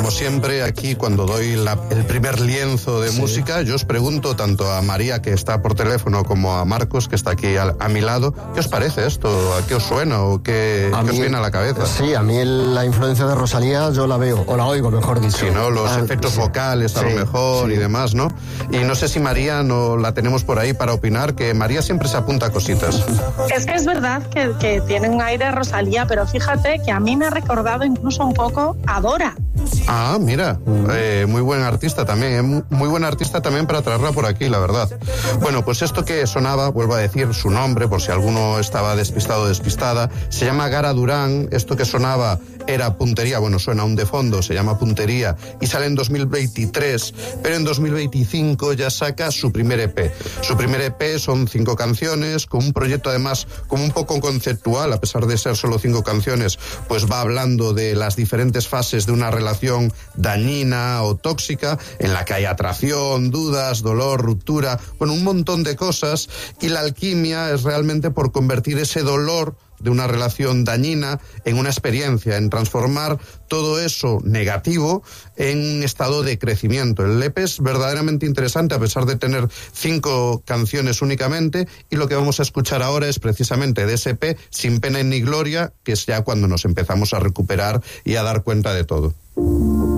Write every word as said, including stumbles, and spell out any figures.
como siempre, aquí cuando doy la, el primer lienzo de sí. música, yo os pregunto tanto a María, que está por teléfono, como a Marcos, que está aquí a, a mi lado, ¿qué os parece esto? ¿A qué os suena o qué, qué mí, os viene a la cabeza? Sí, a mí la influencia de Rosalía yo la veo, o la oigo, mejor dicho. Sí, ¿no? Los ah, efectos sí. vocales a sí, lo mejor sí. y demás, ¿no? Y no sé si María no la tenemos por ahí para opinar, que María siempre se apunta a cositas. Es que es verdad que, que tiene un aire de Rosalía, pero fíjate que a mí me ha recordado incluso un poco a Dora. Ah, mira, eh, muy buen artista también, eh, muy buen artista también para traerla por aquí, la verdad. Bueno, pues esto que sonaba, vuelvo a decir su nombre, por si alguno estaba despistado o despistada, se llama Gara Durán. Esto que sonaba era Puntería, bueno, suena aún de fondo, se llama Puntería, y sale en dos mil veintitrés, pero en dos mil veinticinco ya saca su primer E P. Su primer E P son cinco canciones, con un proyecto además como un poco conceptual, a pesar de ser solo cinco canciones, pues va hablando de las diferentes fases de una relación dañina o tóxica, en la que hay atracción, dudas, dolor, ruptura, bueno, un montón de cosas, y la alquimia es realmente por convertir ese dolor de una relación dañina en una experiencia, en transformar todo eso negativo en un estado de crecimiento. El E P es verdaderamente interesante, a pesar de tener cinco canciones únicamente, y lo que vamos a escuchar ahora es precisamente de ese E P, Sin Pena ni Gloria, que es ya cuando nos empezamos a recuperar y a dar cuenta de todo.